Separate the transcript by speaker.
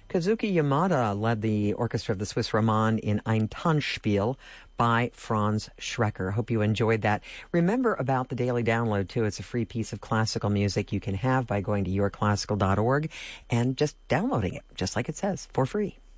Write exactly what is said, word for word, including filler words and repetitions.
Speaker 1: Kazuki Yamada led the orchestra of the Swiss Roman in Ein Tanzspiel by Franz Schrecker. Hope you enjoyed that. Remember about the daily download, too. It's a free piece of classical music you can have by going to your classical dot org and just downloading it, just like it says, for free.